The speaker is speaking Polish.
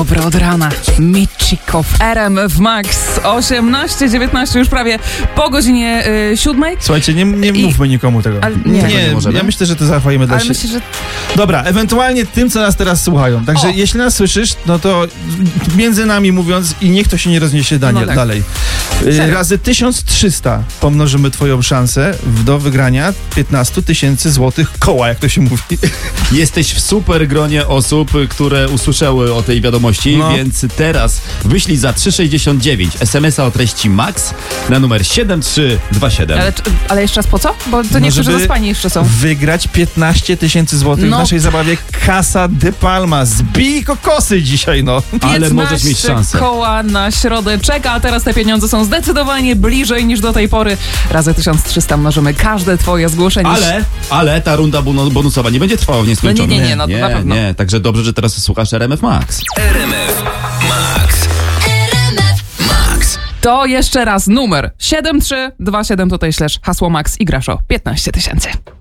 Dobra, od rana. Michiko w RMF Max. 18:19 już prawie po godzinie 7. Słuchajcie, nie mówmy nikomu tego. Ale nie. Ja myślę, że to zachowajmy dla Ale siebie. myślę, że... Dobra, ewentualnie tym, co nas teraz słuchają. Także jeśli nas słyszysz, no to między nami mówiąc i niech to się nie rozniesie dalej. Razy 1300 pomnożymy twoją szansę do wygrania 15 000 złotych koła, jak to się mówi. Jesteś w super gronie osób, które usłyszały o tej wiadomości, więc teraz wyślij za 3,69 SMS-a o treści MAX na numer 7327. Ale jeszcze raz po co? Bo to niektórzy zaspani jeszcze są. Wygrać 15 000 złotych w naszej zabawie Casa de Palma. Zbij kokosy dzisiaj, Ale możesz mieć szansę. Koła na środę czeka, a teraz te pieniądze są zdecydowanie bliżej niż do tej pory. Razy 1300 mnożymy każde twoje zgłoszenie. Ale ta runda bonusowa nie będzie trwała w nieskończoność. Nie, na pewno. Nie, także dobrze, że teraz słuchasz RMF Max. RMF Max. RMF Max. To jeszcze raz numer 7327, tutaj ślesz hasło Max i grasz o 15 000.